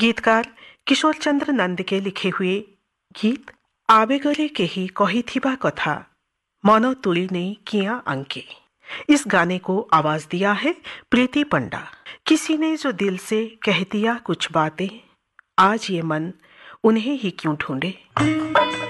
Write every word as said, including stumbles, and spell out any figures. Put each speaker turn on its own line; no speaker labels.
गीतकार किशोर चंद्र नंद के लिखे हुए गीत आवेगरे केही कहिथिबा कथा मन तुली ने किया अंके। इस गाने को आवाज दिया है प्रीति पंडा। किसी ने जो दिल से कह दिया कुछ बातें, आज ये मन उन्हें ही क्यों ढूंढे।